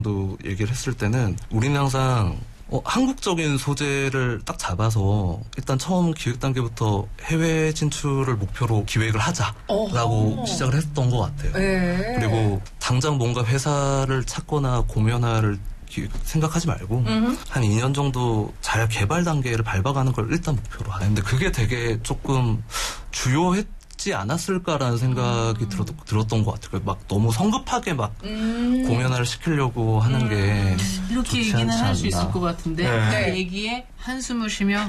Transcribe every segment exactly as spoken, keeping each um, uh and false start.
또 얘기를 했을 때는 우리는 항상 어, 한국적인 소재를 딱 잡아서 일단 처음 기획 단계부터 해외 진출을 목표로 기획을 하자라고 어허. 시작을 했던 것 같아요. 네. 그리고 당장 뭔가 회사를 찾거나 공연화를 생각하지 말고 음흠. 한 이 년 정도 잘 개발 단계를 밟아가는 걸 일단 목표로 하는데 그게 되게 조금 주요했지 않았을까라는 생각이 음. 들었, 들었던 것 같아요. 막 너무 성급하게 막 음. 공연화를 시키려고 하는 음. 게 이렇게 얘기는 할 수 있을 것 같은데 네. 그 얘기에 한숨을 쉬며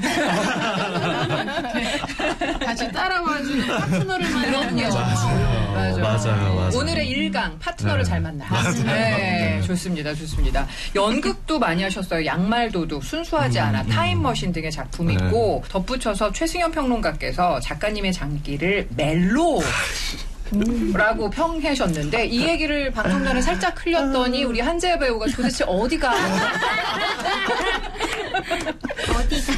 같이 따라와주는 파트너를 만나는 게 맞아요. 맞아요. 맞아요. 맞아요. 오늘의 일강 파트너를 네. 잘 만나. 맞아요. 네, 좋습니다. 좋습니다. 연극도 많이 하셨어요. 양말도둑, 순수하지 음, 않아, 음. 타임머신 등의 작품이 네. 있고 덧붙여서 최승현 평론가께서 작가님의 장기를 멜로 라고 평하셨는데 이 얘기를 방송 전에 살짝 흘렸더니 우리 한재아 배우가 도대체 어디가 어디가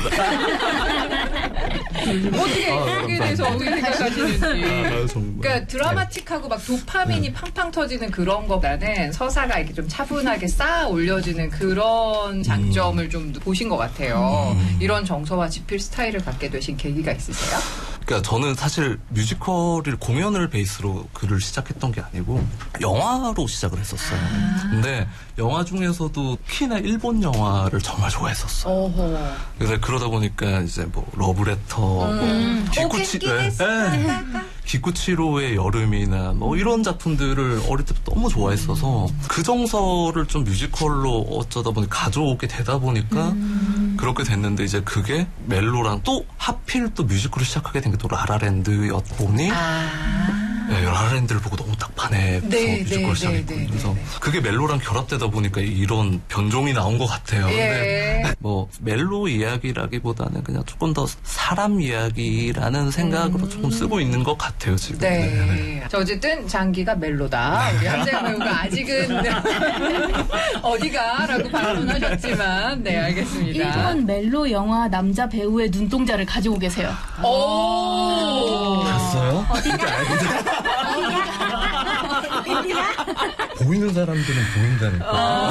어떻게 여기에 대해서 어떻게 생각하시는지. 그러니까 드라마틱하고 막 도파민이 팡팡 터지는 그런 거보다는 서사가 이렇게 좀 차분하게 쌓아 올려지는 그런 장점을 좀 보신 것 같아요. 이런 정서와 집필 스타일을 갖게 되신 계기가 있으세요? 그러니까 저는 사실 뮤지컬을 공연을 베이스로 글을 시작했던 게 아니고 영화로 시작을 했었어요. 아. 근데 영화 중에서도 특히나 일본 영화를 정말 좋아했었어요. 어허. 그래서 그러다 보니까 이제 뭐 러브레터, 음. 뭐 기쿠치, 네. 네. 기쿠치로의 여름이나 뭐 이런 작품들을 어릴 때부터 너무 좋아했어서 음. 그 정서를 좀 뮤지컬로 어쩌다 보니 가져오게 되다 보니까 음. 그렇게 됐는데 이제 그게 멜로랑 또 하필 또 뮤지컬을 시작하게 된 게 또 라라랜드였 보니 아. 네, 라라랜드를 보고 너무 딱 반해서 네, 뮤지컬 네, 시작했거든요. 네, 네, 그래서 네, 네. 그게 멜로랑 결합되다 보니까 이런 변종이 나온 것 같아요. 예. 근데 뭐 멜로 이야기라기보다는 그냥 조금 더 사람 이야기라는 생각으로 음. 조금 쓰고 있는 것 같아요 지금. 네. 네, 네. 저 어쨌든 장기가 멜로다. 우리 한재아 배우가 아직은 어디가라고 반론하셨지만 네 알겠습니다. 일본 멜로 영화 남자 배우의 눈동자를 가지고 계세요. 오. 봤어요? 어디가? 보이는 사람들은 보인다니까.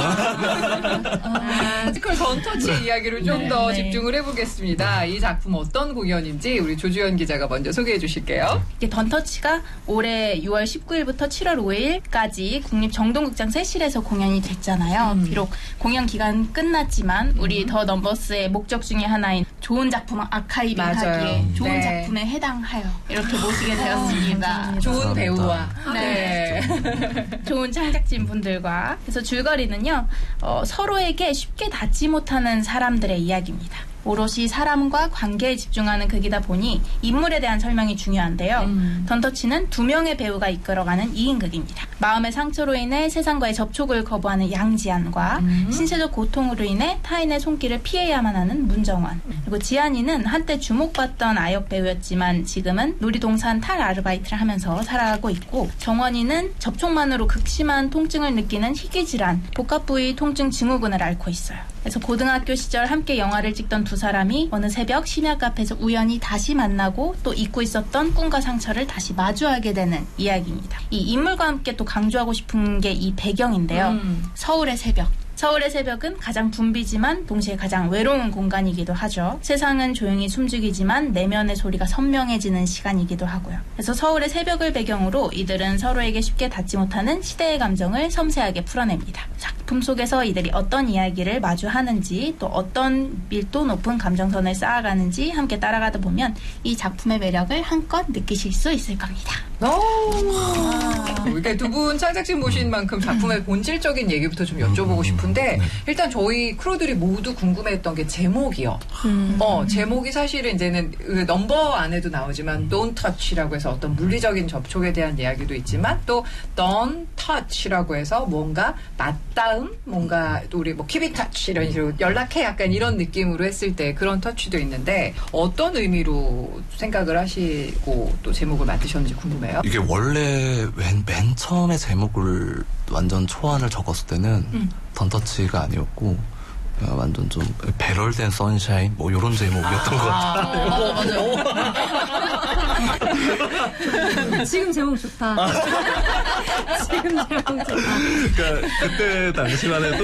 아, 뮤지컬 던터치 이야기를 좀 더 네, 네. 집중을 해보겠습니다. 이 작품 어떤 공연인지 우리 조주연 기자가 먼저 소개해 주실게요. 이게 던터치가 올해 유월 십구일부터 칠월 오일까지 국립정동극장 세실에서 공연이 됐잖아요. 음. 비록 공연 기간 끝났지만 우리 음. 더 넘버스의 목적 중에 하나인 좋은 작품 아카이빙하기에 좋은 네. 작품에 해당하여 이렇게 모시게 되었습니다. 좋은 배우와 네. 네. 좋은 창작진 분들과 그래서 줄거리는요 어, 서로에게 쉽게 닿지 못하는 사람들의 이야기입니다. 오롯이 사람과 관계에 집중하는 극이다 보니 인물에 대한 설명이 중요한데요. 음. 던터치는 두 명의 배우가 이끌어가는 이 인극입니다. 마음의 상처로 인해 세상과의 접촉을 거부하는 양지안과 음. 신체적 고통으로 인해 타인의 손길을 피해야만 하는 문정원. 그리고 지안이는 한때 주목받던 아역 배우였지만 지금은 놀이동산 탈 아르바이트를 하면서 살아가고 있고 정원이는 접촉만으로 극심한 통증을 느끼는 희귀질환, 복합부위 통증 증후군을 앓고 있어요. 그래서 고등학교 시절 함께 영화를 찍던 두 사람이 어느 새벽 심야 카페에서 우연히 다시 만나고 또 잊고 있었던 꿈과 상처를 다시 마주하게 되는 이야기입니다. 이 인물과 함께 또 강조하고 싶은 게 이 배경인데요. 음. 서울의 새벽. 서울의 새벽은 가장 붐비지만 동시에 가장 외로운 공간이기도 하죠. 세상은 조용히 숨죽이지만 내면의 소리가 선명해지는 시간이기도 하고요. 그래서 서울의 새벽을 배경으로 이들은 서로에게 쉽게 닿지 못하는 시대의 감정을 섬세하게 풀어냅니다. 작품 속에서 이들이 어떤 이야기를 마주하는지 또 어떤 밀도 높은 감정선을 쌓아가는지 함께 따라가다 보면 이 작품의 매력을 한껏 느끼실 수 있을 겁니다. 그러니까 두 분 창작진 모신 만큼 작품의 본질적인 얘기부터 좀 여쭤보고 싶은데 일단 저희 크루들이 모두 궁금해했던 게 제목이요. 음. 어 제목이 사실은 이제는 그 넘버 안에도 나오지만 Don't Touch라고 해서 어떤 물리적인 접촉에 대한 이야기도 있지만 또 Don't Touch라고 해서 뭔가 맞닿음, 뭔가 또 우리 뭐 Keep in Touch 이런 식으로 연락해 약간 이런 느낌으로 했을 때 그런 터치도 있는데 어떤 의미로 생각을 하시고 또 제목을 만드셨는지 궁금해요. 이게 원래 맨, 맨 처음에 제목을 완전 초안을 적었을 때는 음. 던터치가 아니었고 아, 완전 좀 배럴된 선샤인 뭐 이런 제목이었던 것 같아요. 아, 맞아요. 지금 제목 좋다. 지금 제목 좋다. 그러니까 그때 당시만 해도